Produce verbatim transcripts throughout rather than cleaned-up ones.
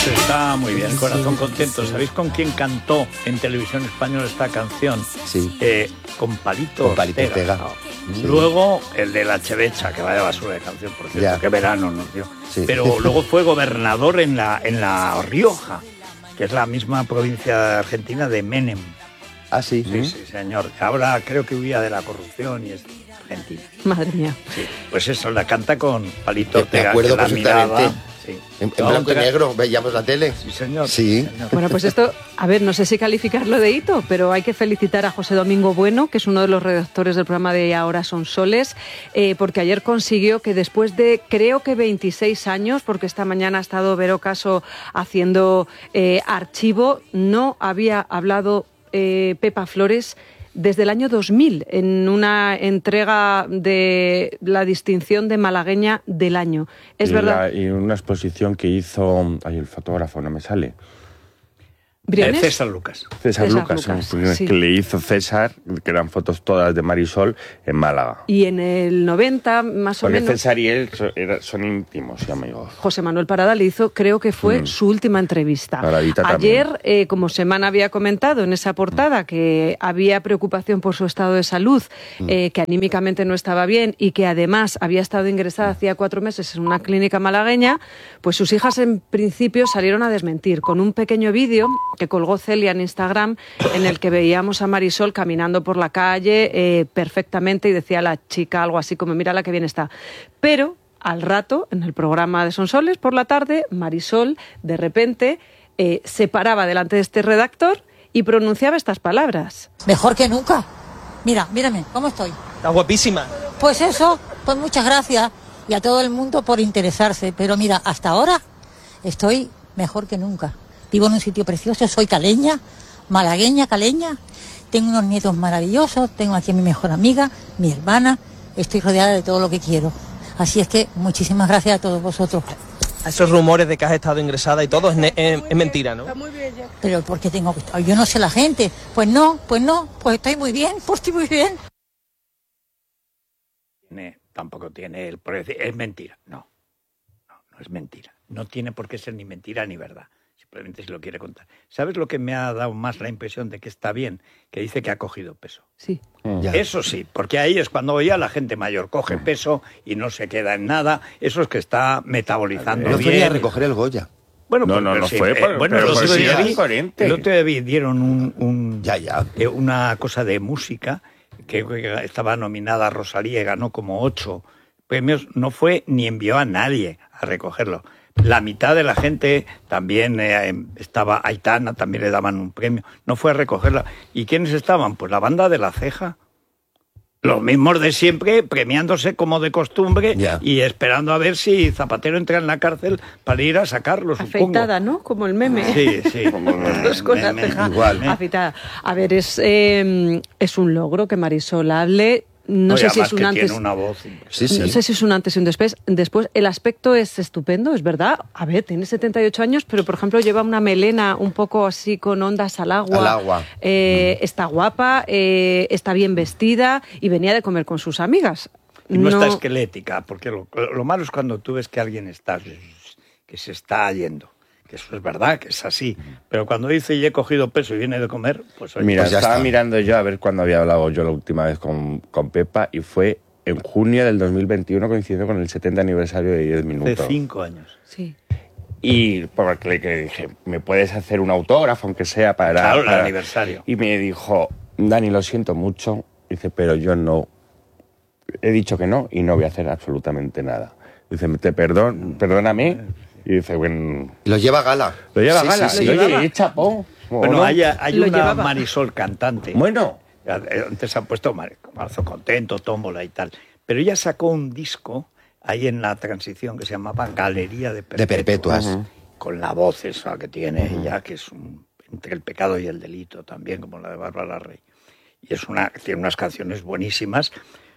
Pues está muy bien, Corazón Contento. ¿Sabéis con quién cantó en televisión española esta canción? Sí. Eh, con Palito Con Palito Ortega. Ortega. Sí. Sí. Luego el de La Chevecha, que vaya basura de canción, por cierto, Ya. qué verano nos dio. Sí. Pero luego fue gobernador en la, en la Rioja, que es la misma provincia argentina de Menem. Ah, sí. Sí, sí, señor. Ahora creo que huía de la corrupción y es argentina. Madre mía. Sí, pues eso, la canta con Palito Me Ortega. acuerdo que la perfectamente. miraba, sí. En, en blanco y negro, veíamos la tele. Sí, señor. Sí. Señor. Bueno, pues esto, a ver, no sé si calificarlo de hito, pero hay que felicitar a José Domingo Bueno, que es uno de los redactores del programa de Ahora son soles, eh, porque ayer consiguió que después de, creo que veintiséis años, porque esta mañana ha estado Vero Caso haciendo eh, archivo, no había hablado eh, Pepa Flores desde el año dos mil, en una entrega de la distinción de malagueña del año. Es y verdad. La, y una exposición que hizo, ay, el fotógrafo no me sale. ¿Briones? Eh, César Lucas. César, César Lucas, Lucas, un- sí. que le hizo César, que eran fotos todas de Marisol en Málaga. Y en el noventa, más o Porque menos, César y él so- era- son íntimos y amigos. José Manuel Parada le hizo, creo que fue Mm. su última entrevista. Paradita Ayer, eh, como Semana había comentado en esa portada que había preocupación por su estado de salud, eh, que anímicamente no estaba bien y que además había estado ingresada hacía cuatro meses en una clínica malagueña, pues sus hijas en principio salieron a desmentir con un pequeño vídeo que colgó Celia en Instagram, en el que veíamos a Marisol caminando por la calle eh, perfectamente y decía la chica algo así como mira la que bien está. Pero al rato, en el programa de Sonsoles, por la tarde, Marisol de repente eh, se paraba delante de este redactor y pronunciaba estas palabras. Mejor que nunca. Mira, mírame, ¿cómo estoy? Está guapísima. Pues eso, pues muchas gracias y a todo el mundo por interesarse. Pero mira, hasta ahora estoy mejor que nunca. Vivo en un sitio precioso, soy caleña, malagueña, caleña. Tengo unos nietos maravillosos, tengo aquí a mi mejor amiga, mi hermana. Estoy rodeada de todo lo que quiero. Así es que muchísimas gracias a todos vosotros. A esos rumores de que has estado ingresada y todo es, ne- es- es mentira, ¿no? Pero ¿por qué tengo que estar? Yo no sé la gente. Pues no, pues no, pues estoy muy bien, pues estoy muy bien. Tiene- tampoco tiene el por decir, es mentira. No, no, no es mentira. No tiene por qué ser ni mentira ni verdad. Simplemente se lo quiere contar. ¿Sabes lo que me ha dado más la impresión de que está bien? Que dice que ha cogido peso. Sí. Ya. Eso sí, porque ahí es cuando ya la gente mayor coge peso y no se queda en nada. Eso es que está metabolizando No bien. fue ni a recoger el Goya. Bueno, No, pues, no, pero no sí, fue, eh, pero- bueno, pero el pues otro sí, día es vi- coherente. el otro día vi- dieron un, un- Ya, ya. eh, una cosa de música que, que estaba nominada Rosalía y ganó como ocho premios. No fue ni envió a nadie a recogerlo. La mitad de la gente también eh, estaba, Aitana también le daban un premio, no fue a recogerla. ¿Y quiénes estaban? Pues la banda de La Ceja. Los mismos de siempre, premiándose como de costumbre Ya. y esperando a ver si Zapatero entra en la cárcel para ir a sacarlo, supongo. Afeitada, ¿no? Como el meme. Sí, sí. Como el meme. Todos con la Meme, ceja igual. afeitada. A ver, es, eh, es un logro que Marisol hable. No No, sé y si además es un que antes. tiene una voz. Sí, sí. No sé si es un antes y un después. Después, el aspecto es estupendo, es verdad. A ver, tiene setenta y ocho años, pero por ejemplo lleva una melena un poco así con ondas al agua. Al agua. Eh, Está guapa, eh, está bien vestida y venía de comer con sus amigas. Y no, está esquelética, porque lo, lo malo es cuando tú ves que alguien está, que se está yendo. Que eso es verdad, que es así. Pero cuando dice y he cogido peso y viene de comer, pues oye, Mira, Pues ya estaba está. mirando yo a ver cuándo había hablado yo la última vez con, con Pepa y fue en junio del dos mil veintiuno, coincidiendo con el setenta aniversario de diez hace minutos. cinco años. Sí. Y porque le que dije, ¿me puedes hacer un autógrafo, aunque sea para... Claro, el para-?" aniversario. Y me dijo, Dani, lo siento mucho. Dice, pero yo no... He dicho que no y no voy a hacer absolutamente nada. Dice, te perdón, perdóname. Y dice, bueno... Lo lleva a gala. Lo lleva Sí, gala. sí, sí. Y, Lo oye, llevaba. y chapó. ¿o Bueno, no? hay, hay Lo una llevaba. Marisol cantante. Bueno, Antes se han puesto Mar- Marzo Contento, Tómbola y tal. Pero ella sacó un disco ahí en la transición que se llamaba Galería de Perpetuas. De Perpetuas. Ujú. Con la voz esa que tiene ella, que es un, entre el pecado y el delito también, como la de Bárbara Rey. Y es una, tiene unas canciones buenísimas.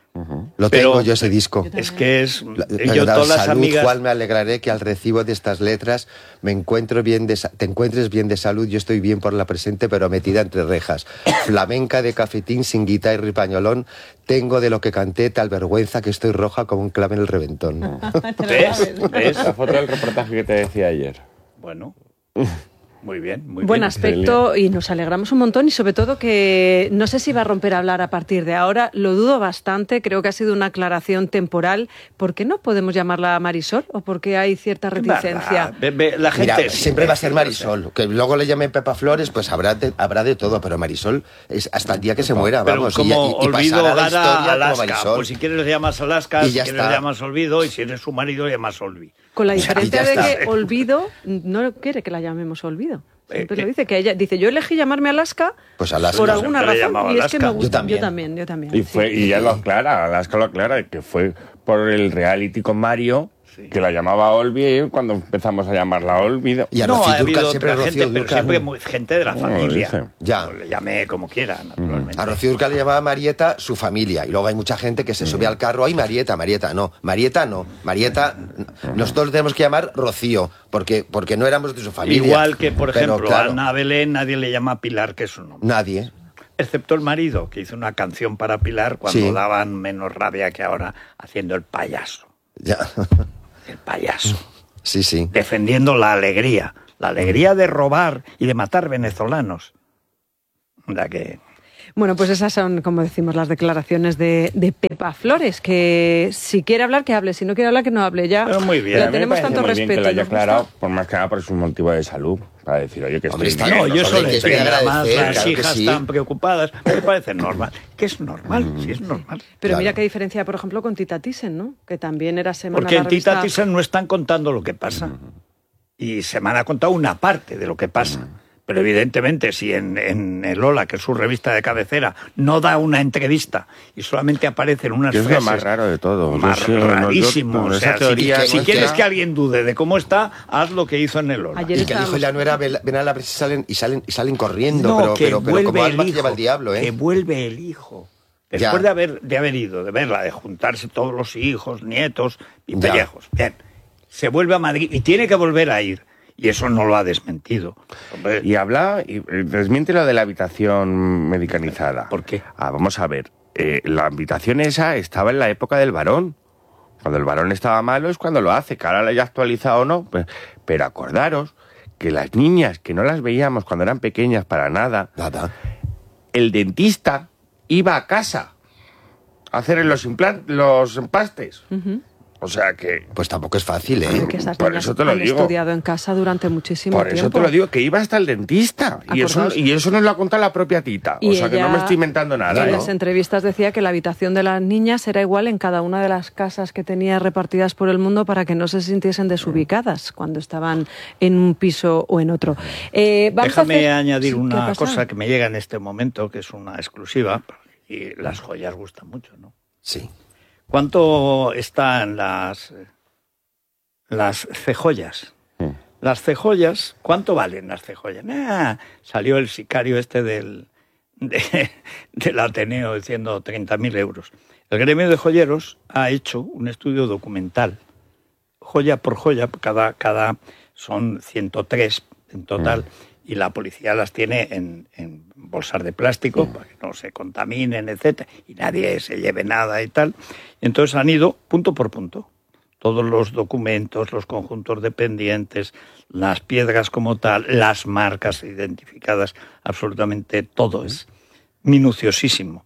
Lo Pero- tengo yo ese disco. Es que es... La- yo la- todas las salud, amigas... Juan, me alegraré que al recibo de estas letras me encuentro bien de sa- te encuentres bien de salud. Yo estoy bien por la presente, pero metida entre rejas. Flamenca de cafetín, sin guitarra y pañolón. Tengo de lo que canté tal vergüenza que estoy roja como un clave en el reventón. ¿Ves? ¿Ves? esa foto del reportaje que te decía ayer. Bueno, Muy bien, muy Buen bien. aspecto y nos alegramos un montón y sobre todo que no sé si va a romper a hablar a partir de ahora, lo dudo bastante, creo que ha sido una aclaración temporal. ¿Por qué no podemos llamarla Marisol o por qué hay cierta reticencia? Ve, ve, la gente Mira, es siempre va a ser imbécil, Marisol. Que luego le llamen Pepa Flores, pues habrá de, habrá de todo, pero Marisol es hasta el día que se muera, Pero vamos. como y, y, y Olvido pasará la Gara historia como Alaska, Marisol. pues si quieres le llamas Alaska, Y si ya quieres está. le llamas Olvido, y si eres su marido le llamas Olvi. Con la O sea, diferencia y ya de está. que Olvido no quiere que la llamemos Olvido. Siempre Eh, lo dice, que ella dice, yo elegí llamarme Alaska Pues Alaska. por Yo alguna siempre le he razón llamado y es que me Alaska. gusta. Yo también. Yo también, yo también. Y, sí. fue, y ya lo aclara, Alaska lo aclara, que fue por el reality con Mario, que la llamaba Olvi cuando empezamos a llamarla Olvido. Y a No, Rocío ha habido Dúrcal siempre otra Rocío gente, pero Dúrcal. siempre muy- gente de la No, familia. dice. Ya. Pues le llame como quiera, naturalmente. A Rocío Dúrcal le llamaba Marieta su familia. Y luego hay mucha gente que se sube al carro. ¡Ay, Marieta, Marieta! No, Marieta no. Marieta, nosotros le tenemos que llamar Rocío, porque, porque no éramos de su familia. Igual que, por Pero, ejemplo, claro, a Ana Belén nadie le llama Pilar, que es su nombre. nadie. Excepto el marido, que hizo una canción para Pilar cuando Sí. daban menos rabia que ahora, haciendo el payaso. Ya. El payaso. Sí, sí. Defendiendo la alegría. La alegría de robar y de matar venezolanos. Da que... Bueno, pues esas son, como decimos, las declaraciones de, de Pepa Flores, que si quiere hablar, que hable, si no quiere hablar, que no hable ya. Pero muy bien. Le A mí me tenemos parece tanto muy bien respeto. que lo haya nos gusta. aclarado, por más que nada por su motivo de salud, para decir, oye, que Hombre, estoy está- bien. No, yo Hombre, solo que es entiendo, de además agradecer, las claro que hijas sí. están preocupadas, me parece normal. Que es normal, sí es normal. Pero Claro. mira qué diferencia, por ejemplo, con Tita Thyssen, ¿no? Que también era semana Porque la en Tita revista- Thyssen no están contando lo que pasa. Y se me han contado una parte de lo que pasa. Pero evidentemente, si en, en el Hola, que es su revista de cabecera, no da una entrevista y solamente aparecen unas Que es lo frases más raro de todo. Yo más sí, no, yo- rarísimo. con O esa sea, si, teoría si nuestra- quieres que alguien dude de cómo está, haz lo que hizo en el Hola. Ayer Y que estábamos- dijo la nuera, ven ven a la prensa y salen, y salen, y salen corriendo, No, pero, que pero, pero vuelve como el alma que hijo, lleva el diablo, ¿eh? que vuelve el hijo. Ya. Después de haber, de haber ido, de verla, de juntarse todos los hijos, nietos y Ya. pellejos. Bien, se vuelve a Madrid y tiene que volver a ir. Y eso no lo ha desmentido. Hombre, Y habla, y eh, desmiente lo de la habitación medicalizada. ¿Por qué? Ah, vamos a ver. Eh, la habitación esa estaba en la época del varón. Cuando el varón estaba malo es cuando lo hace, que ahora lo haya actualizado o no. Pues, pero acordaros que las niñas que no las veíamos cuando eran pequeñas para nada, Nada. el dentista iba a casa a hacer los implantes, los empastes. O sea que, Pues tampoco es fácil, ¿eh? que esas por niñas eso te lo han digo. estudiado en casa durante muchísimo por tiempo. eso te lo digo, que iba hasta el dentista. Y eso, Acordaos. y eso nos lo ha contado la propia Tita. Y o sea que no ella, me estoy inventando nada. En ¿no? las entrevistas decía que la habitación de las niñas era igual en cada una de las casas que tenía repartidas por el mundo para que no se sintiesen desubicadas cuando estaban en un piso o en otro. Eh, vamos a déjame hacer- añadir Sí, ¿qué una pasa? cosa que me llega en este momento, que es una exclusiva, y las joyas gustan mucho, ¿no? Sí. ¿Cuánto están las, las cejoyas? Mm. Las cejoyas, ¿cuánto valen las cejoyas? Ah, salió el sicario este del, de- del Ateneo diciendo treinta mil euros. El gremio de joyeros ha hecho un estudio documental, joya por joya, cada, cada son ciento tres en total, y la policía las tiene en, en bolsas de plástico para que no se contaminen, etcétera, y nadie se lleve nada y tal. Entonces han ido punto por punto. Todos los documentos, los conjuntos de pendientes, las piedras como tal, las marcas identificadas, absolutamente todo es minuciosísimo.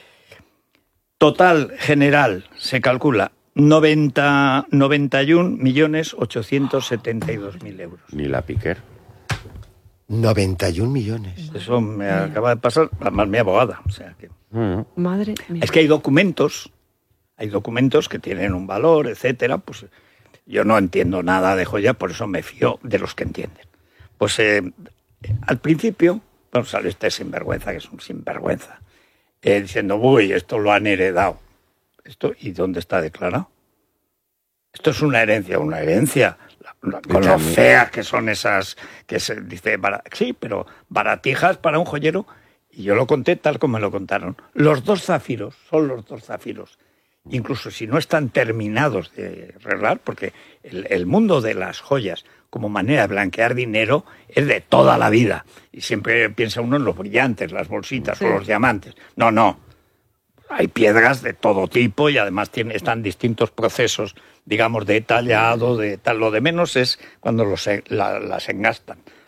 Total general se calcula noventa, noventa y un millones ochocientos setenta y dos mil euros. Ni la Piquer. noventa y un millones. Eso me acaba de pasar, además mi abogada. O sea que... Mm. Madre mía. Es que hay documentos, hay documentos que tienen un valor, etcétera. Pues yo no entiendo nada de joya, por eso me fío de los que entienden. Pues eh, al principio, bueno, sale este sinvergüenza, que es un sinvergüenza, eh, diciendo, uy, esto lo han heredado. Esto, ¿y dónde está declarado? Esto es una herencia, una herencia. La- la- con lo feas que son esas, que se dice, bara- sí, pero baratijas para un joyero. Y yo lo conté tal como me lo contaron. Los dos zafiros, son los dos zafiros. Incluso si no están terminados de arreglar, porque el, el mundo de las joyas como manera de blanquear dinero es de toda la vida. Y siempre piensa uno en los brillantes, las bolsitas Sí. o los diamantes. No, no. Hay piedras de todo tipo y además tiene, están distintos procesos, digamos, de tallado, de tal. Lo de menos es cuando los, la- las engastan.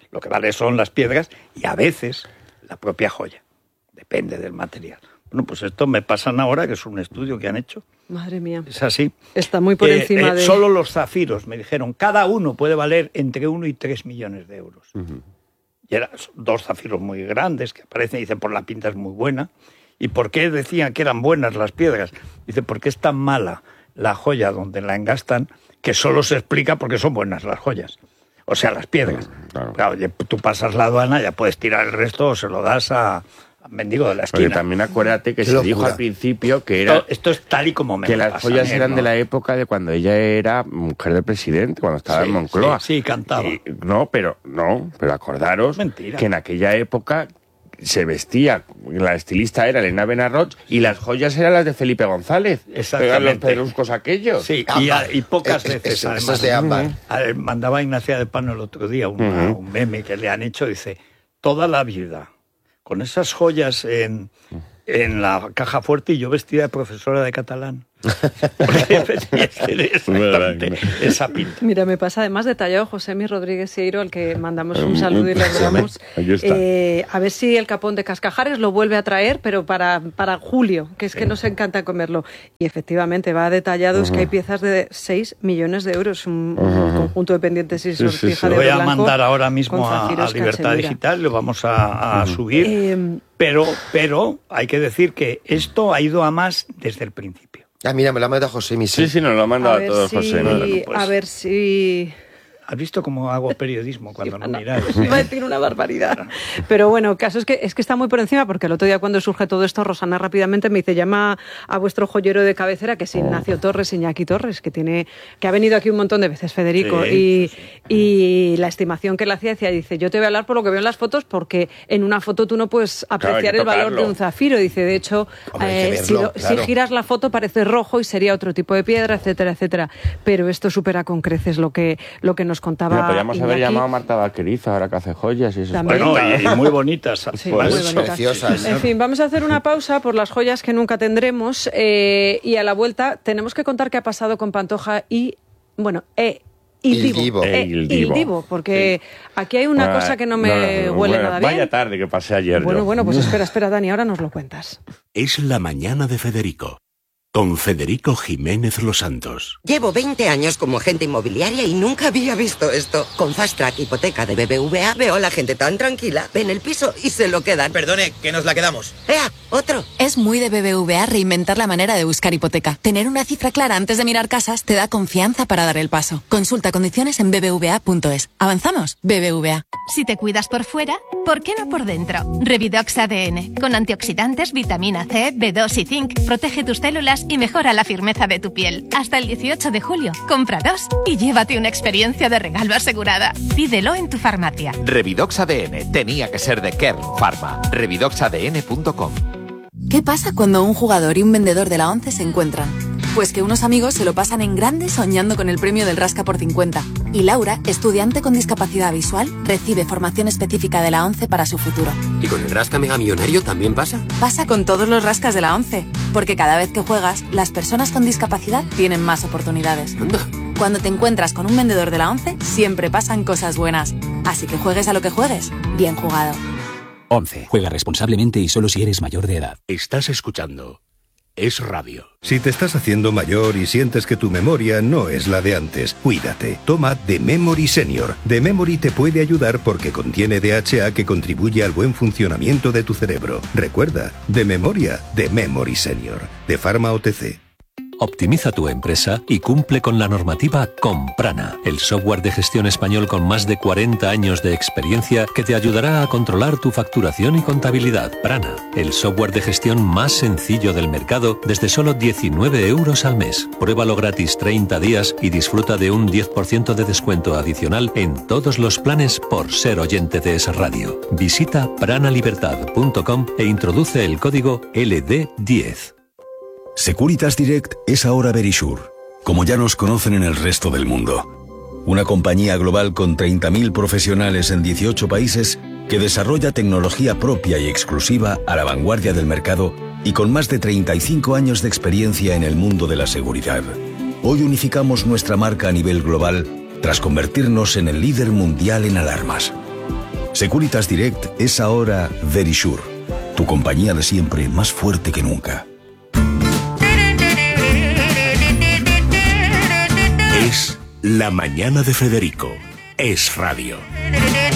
Lo que vale son las piedras y a veces la propia joya. Depende del material. Bueno, pues esto me pasan ahora, que es un estudio que han hecho. Madre mía. Es así. Está muy por Eh, encima eh, de... Solo los zafiros, me dijeron, cada uno puede valer entre uno y tres millones de euros. Uh-huh. Y eran dos zafiros muy grandes que aparecen y dicen, por la pinta es muy buena. ¿Y por qué decían que eran buenas las piedras? Dice, porque es tan mala la joya donde la engastan que solo se explica porque son buenas las joyas. O sea, las piedras. Claro, claro, tú pasas la aduana, ya puedes tirar el resto o se lo das a, a mendigo de la esquina. Porque también acuérdate que se dijo al principio que era... Esto, esto es tal y como me Que las pasa, joyas ¿eh? eran ¿no? de la época de cuando ella era mujer del presidente, cuando estaba Sí, en Moncloa. Sí, sí, cantaba. Y, no, pero no, pero acordaros Mentira. que en aquella época se vestía, la estilista era Elena Benarroch y las joyas eran las de Felipe González. Exactamente. Eran los pedruscos aquellos. Sí, y, a, y pocas Es- veces, es- además. eso es de ámbar. A ver, mandaba Ignacia de Pano el otro día una, Uh-huh. un meme que le han hecho, dice, toda la vida, con esas joyas en, en la caja fuerte y yo vestida de profesora de catalán. Porque tiene exactamente esa pinta. Mira, me pasa además detallado Josemi Rodríguez Sieiro, al que mandamos un saludo y le hablamos. Ahí está. Eh, a ver si el capón de Cascajares lo vuelve a traer, pero para, para julio, que es que nos encanta comerlo. Y efectivamente va detallado, uh-huh. Es que hay piezas de seis millones de euros, un, uh-huh. un conjunto de pendientes y sortija sí, sí, sí. de Lo voy oro a blanco mandar ahora mismo con a, zafiros a Libertad Cachemira. Digital, lo vamos a, a uh-huh. subir, eh, pero, pero hay que decir que esto ha ido a más desde el principio. Ah, mira, me lo ha mandado José Misi. Sí, sí, nos lo ha mandado a a, ver todos si, José. ¿no? pues, a ver si... ¿Has visto cómo hago periodismo cuando no, no miráis? Iba a decir una barbaridad. Pero bueno, el caso es que, es que está muy por encima, porque el otro día cuando surge todo esto, Rosana rápidamente me dice, llama a vuestro joyero de cabecera, que es Ignacio Torres, Iñaki Torres, que tiene que ha venido aquí un montón de veces, Federico, Sí, y, sí, sí. y la estimación que le hacía, decía, dice, yo te voy a hablar por lo que veo en las fotos, porque en una foto tú no puedes apreciar Claro, hay que el valor tocarlo. de un zafiro. Dice, de hecho, Hombre, hay que eh, si, verlo, lo- claro. si giras la foto parece rojo y sería otro tipo de piedra, etcétera, etcétera. Pero esto supera con creces lo que, lo que nos contaba Mira, podríamos haber Iñaki. llamado a Marta Vaquerizo, ahora que hace joyas y eso. También. Bueno, y, y muy bonitas. Sí, Pues, muy bonitas. preciosas. En fin, vamos a hacer una pausa por las joyas que nunca tendremos eh, y a la vuelta tenemos que contar qué ha pasado con Pantoja y, bueno, eh, Il Il Divo. Divo. Eh, Il Il Divo. Divo, porque aquí hay una Ah, cosa que no me huele bueno, nada bien. Vaya tarde que pasé ayer. Bueno, yo. bueno, pues espera, espera, Dani, ahora nos lo cuentas. Es la mañana de Federico, con Federico Jiménez Los Santos. Llevo veinte años como agente inmobiliaria y nunca había visto esto. Con Fast Track Hipoteca de B B V A veo a la gente tan tranquila, ven el piso y se lo quedan. Perdone, que nos la quedamos. ¡Ea! ¡Otro! Es muy de B B V A reinventar la manera de buscar hipoteca. Tener una cifra clara antes de mirar casas te da confianza para dar el paso. Consulta condiciones en b b v a punto es. ¿Avanzamos? B B V A. Si te cuidas por fuera, ¿por qué no por dentro? Revidox A D N, con antioxidantes, vitamina C, B dos y zinc, protege tus células y mejora la firmeza de tu piel. Hasta el dieciocho de julio, compra dos y llévate una experiencia de regalo asegurada. Pídelo en tu farmacia. Revidox A D N tenía que ser de Kern Pharma. revidox a d n punto com. ¿Qué pasa cuando un jugador y un vendedor de la ONCE se encuentran? Pues que unos amigos se lo pasan en grande soñando con el premio del Rasca por cincuenta. Y Laura, estudiante con discapacidad visual, recibe formación específica de la ONCE para su futuro. ¿Y con el Rasca Mega Millonario también pasa? Pasa con todos los rascas de la ONCE, porque cada vez que juegas, las personas con discapacidad tienen más oportunidades. Anda. Cuando te encuentras con un vendedor de la ONCE, siempre pasan cosas buenas. Así que juegues a lo que juegues, bien jugado. once. Juega responsablemente y solo si eres mayor de edad. Estás escuchando Es Radio. Si te estás haciendo mayor y sientes que tu memoria no es la de antes, cuídate. Toma The Memory Senior. The Memory te puede ayudar porque contiene D H A que contribuye al buen funcionamiento de tu cerebro. Recuerda, de memoria, The Memory Senior. De Pharma O T C. Optimiza tu empresa y cumple con la normativa con Prana, el software de gestión español con más de cuarenta años de experiencia que te ayudará a controlar tu facturación y contabilidad. Prana, el software de gestión más sencillo del mercado desde solo diecinueve euros al mes. Pruébalo gratis treinta días y disfruta de un diez por ciento de descuento adicional en todos los planes por ser oyente de Es Radio. Visita pranalibertad punto com e introduce el código L D diez. Securitas Direct es ahora Verisure, como ya nos conocen en el resto del mundo. Una compañía global con treinta mil profesionales en dieciocho países que desarrolla tecnología propia y exclusiva a la vanguardia del mercado y con más de treinta y cinco años de experiencia en el mundo de la seguridad. Hoy unificamos nuestra marca a nivel global tras convertirnos en el líder mundial en alarmas. Securitas Direct es ahora Verisure, tu compañía de siempre más fuerte que nunca. Es La Mañana de Federico. Es radio.